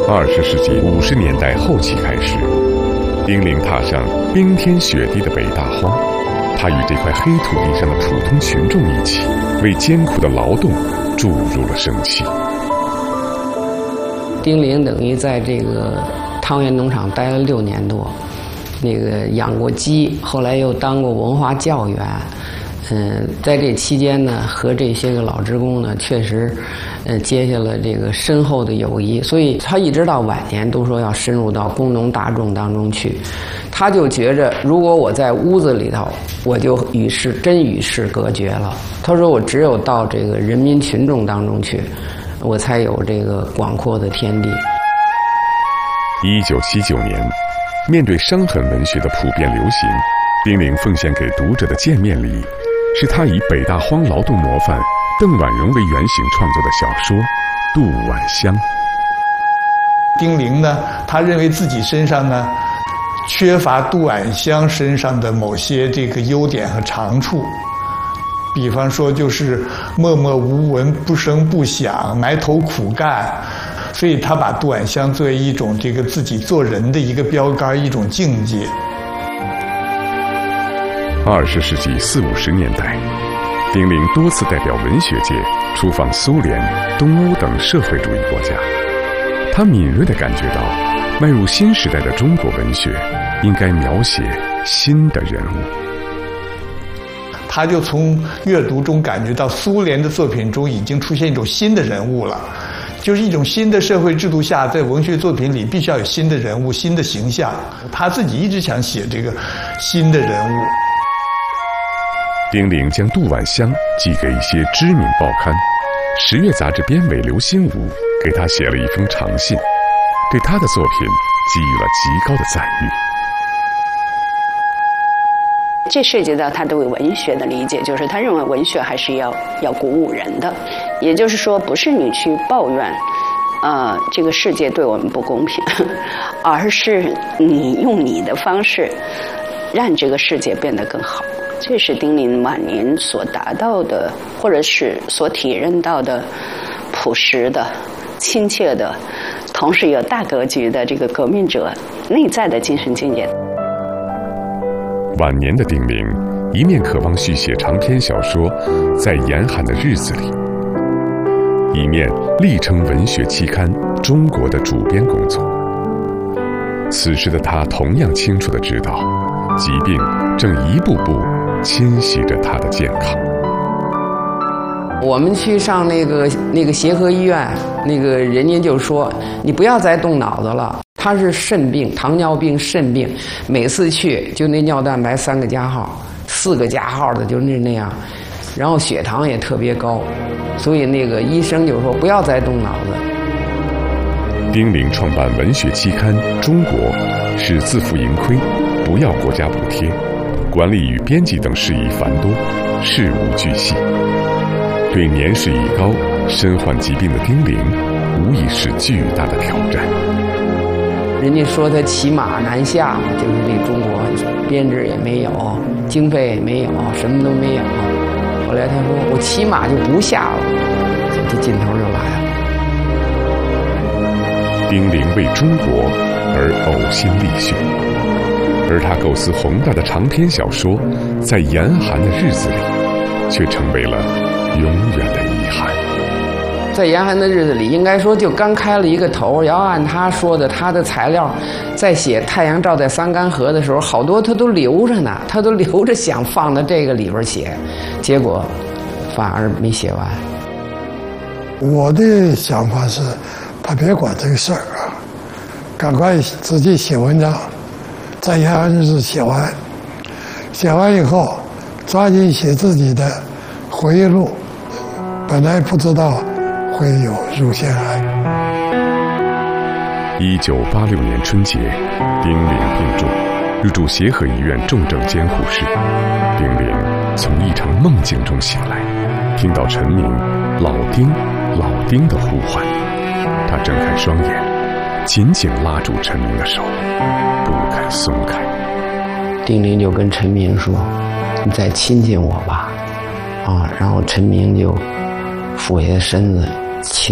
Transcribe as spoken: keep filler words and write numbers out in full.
二十世纪五十年代后期开始，丁玲踏上冰天雪地的北大荒，他与这块黑土地上的普通群众一起，为艰苦的劳动注入了生气。 丁玲等于在这个汤源农场待了六年多，那个养过鸡，后来又当过文化教员。嗯，在这期间呢，和这些个老职工呢，确实，呃，结下了这个深厚的友谊。所以他一直到晚年都说要深入到工农大众当中去。他就觉着，如果我在屋子里头，我就与世真与世隔绝了。他说，我只有到这个人民群众当中去，我才有这个广阔的天地。 一九七九年，面对伤痕文学的普遍流行，丁玲奉献给读者的见面礼，是他以北大荒劳动模范邓婉容为原型创作的小说《杜晚香》。 丁玲呢，他认为自己身上呢缺乏杜晚香身上的某些这个优点和长处，比方说就是默默无闻、不声不响、埋头苦干，所以他把杜晚香作为一种这个自己做人的一个标杆、一种境界。 二十世纪四五十年代，丁玲多次代表文学界出访苏联、东欧等社会主义国家。他敏锐地感觉到，迈入新时代的中国文学应该描写新的人物。 他就从阅读中感觉到，苏联的作品中已经出现一种新的人物了，就是一种新的社会制度下，在文学作品里必须要有新的人物、新的形象。他自己一直想写这个新的人物。 丁玲将杜晚香寄给一些知名报刊，十月杂志编委刘心武给他写了一封长信，对他的作品给予了极高的赞誉。 这涉及到他对文学的理解，就是他认为文学还是要要鼓舞人的，也就是说，不是你去抱怨，呃，这个世界对我们不公平，而是你用你的方式让这个世界变得更好。这是丁玲晚年所达到的，或者是所体认到的朴实的、亲切的，同时有大格局的这个革命者内在的精神境界。 晚年的丁玲一面渴望续写长篇小说《在严寒的日子里》，一面力撑文学期刊《中国》的主编工作。此时的他同样清楚地知道，疾病正一步步侵袭着他的健康。 我们去上那个那个协和医院，那个人家就说你不要再动脑子了。他是肾病，糖尿病、肾病，每次去就那尿蛋白三个加号，四个加号的就是那样，然后血糖也特别高，所以那个医生就说不要再动脑子。 丁玲创办文学期刊《中国》是自负盈亏，不要国家补贴，管理与编辑等事宜繁多，事无巨细。对年事已高、身患疾病的丁玲，无疑是巨大的挑战。 人家说他骑马南下嘛，就是这中国编制也没有，经费也没有，什么都没有。后来他说我骑马就不下了，这劲头就来了。 丁玲为中国而呕心沥血，而他构思宏大的长篇小说《在严寒的日子里》，却成为了永远的遗憾。 在严寒的日子里，应该说就刚开了一个头。要按他说的，他的材料在写《太阳照在桑干河》的时候，好多他都留着呢，他都留着想放到这个里边写，结果反而没写完。 我的想法是，他别管这个事儿啊，赶快自己写文章，在严寒日子写完，写完以后抓紧写自己的回忆录，本来不知道会有乳腺癌。 一九八六年春节，丁玲病重，入住协和医院重症监护室。丁玲从一场梦境中醒来，听到陈明“老丁，老丁”的呼唤。他睁开双眼，紧紧拉住陈明的手，不肯松开。 丁玲就跟陈明说：“你再亲近我吧。”啊，然后陈明就俯下身子亲。